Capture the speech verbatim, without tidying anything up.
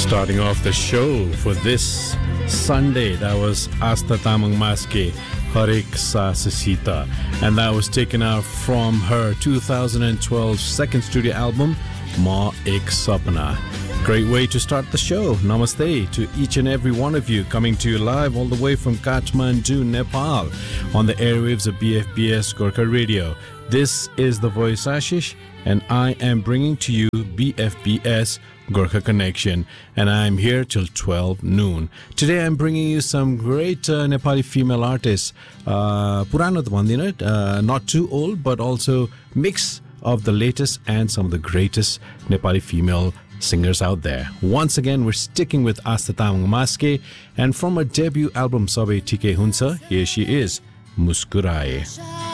Starting off the show for this Sunday, that was Asta Tamang Maske, Harik Sa Sita, and that was taken out from her two thousand twelve second studio album, Ma Ek Sapna. Great way to start the show. Namaste to each and every one of you, coming to you live all the way from Kathmandu, Nepal, on the airwaves of B F B S Gorkha Radio. This is The Voice Ashish, and I am bringing to you B F B S Gorkha Connection, and I'm here till twelve noon. Today I'm bringing you some great uh, Nepali female artists. Uh, Purano to bandina, uh, not too old, but also mix of the latest and some of the greatest Nepali female singers out there. Once again, we're sticking with Asta Tamang Maske, and from her debut album Sabai Thike Huncha, here she is, Muskuraye.